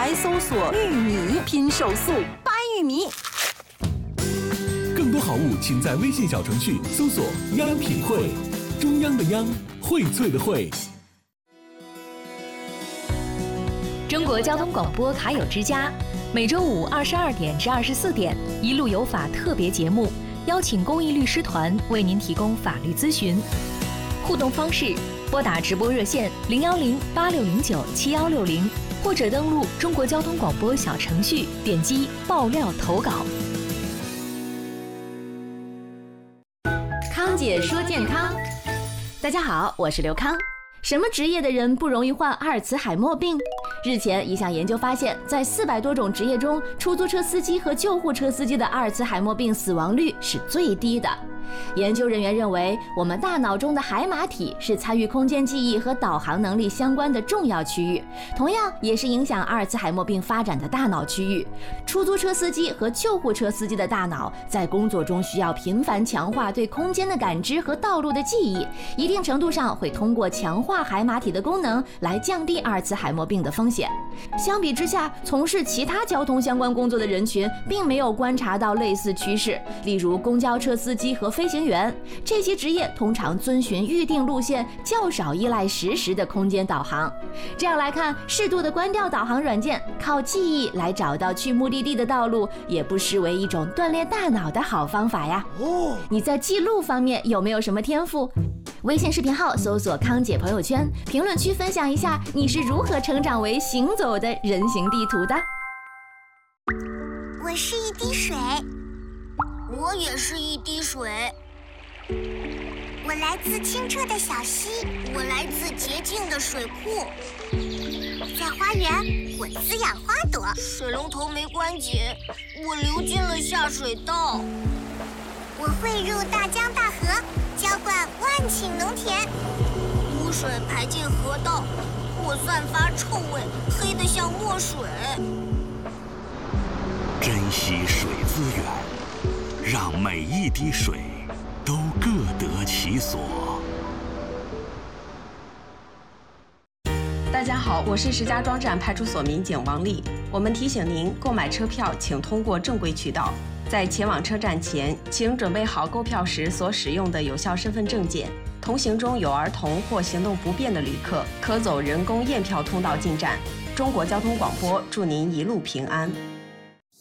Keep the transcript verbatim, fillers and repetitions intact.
台搜索玉米，拼手速掰玉米。 更多好物，请在微信小程序搜索“央品汇”，中央的央，荟萃的荟。 中国交通广播卡友之家，每周五二十二点至二十四点，一路有法特别节目，邀请公益律师团为您提供法律咨询。互动方式：拨打直播热线零幺零八六零九七幺六零，或者登录中国交通广播小程序，点击爆料投稿。 康姐说健康，大家好，我是刘康。什么职业的人不容易患阿尔茨海默病？日前，一项研究发现，在四百多种职业中，出租车司机和救护车司机的阿尔茨海默病死亡率是最低的。研究人员认为，我们大脑中的海马体是参与空间记忆和导航能力相关的重要区域，同样也是影响阿尔茨海默病发展的大脑区域。出租车司机和救护车司机的大脑在工作中需要频繁强化对空间的感知和道路的记忆，一定程度上会通过强化海马体的功能来降低阿尔茨海默病的风险。相比之下，从事其他交通相关工作的人群并没有观察到类似趋势，例如公交车司机和飞行员，这些职业通常遵循预定路线，较少依赖实时的空间导航。这样来看，适度的关掉导航软件，靠记忆来找到去目的地的道路，也不失为一种锻炼大脑的好方法呀。哦，你在记录方面有没有什么天赋？微信视频号搜索康姐朋友圈，评论区分享一下你是如何成长为行走的人形地图的。 我是一滴水。我也是一滴水。我来自清澈的小溪，我来自洁净的水库。在花园，我滋养花朵。水龙头没关紧，我流进了下水道。我汇入大江大河，浇灌万顷农田。污水排进河道，我散发臭味，黑得像墨水。 珍惜水资源，让每一滴水都各得其所。 大家好，我是石家庄站派出所民警王丽。我们提醒您，购买车票请通过正规渠道。在前往车站前，请准备好购票时所使用的有效身份证件。同行中有儿童或行动不便的旅客，可走人工验票通道进站。中国交通广播祝您一路平安。